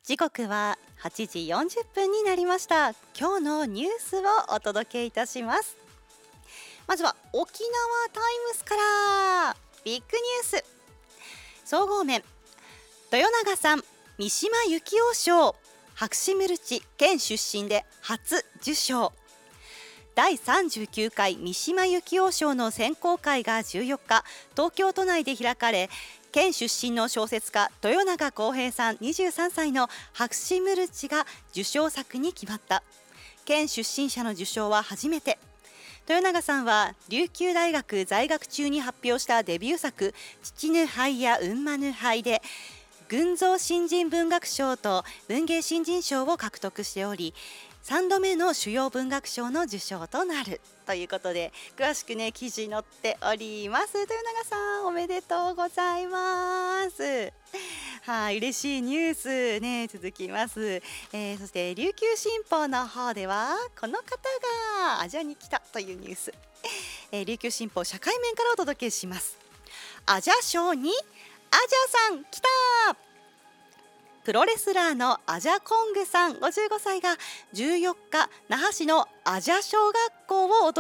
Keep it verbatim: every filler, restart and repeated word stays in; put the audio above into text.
時刻ははちじよんじゅっぷんになりました。今日のニュースをお届けいたします。まずは沖縄タイムスからビッグニュース。総合面、豊永さん三島由紀夫賞、博士ムルチ県出身で初受賞。だいさんじゅうきゅうかい三島由紀夫賞の選考会がじゅうよっか東京都内で開かれ、県出身の小説家豊永康平さんにじゅうさんさいの博士ムルチが受賞作に決まった。県出身者の受賞は初めて。豊永さんは琉球大学在学中に発表したデビュー作父ぬ灰やうんまぬ灰で群像新人文学賞と文芸新人賞を獲得しており、さんどめの主要文学賞の受賞となるということで、詳しくね記事載っております。豊永さんおめでとうございます。はい、嬉しいニュースね続きます。えー、そして琉球新報の方ではこの方がアジアに来たというニュース、えー、琉球新報社会面からお届けします。アジャ賞にアジャさん来た。プロレスラーのアジャコングさんごじゅうごさいがじゅうよっか那覇市のアジャ小学校を訪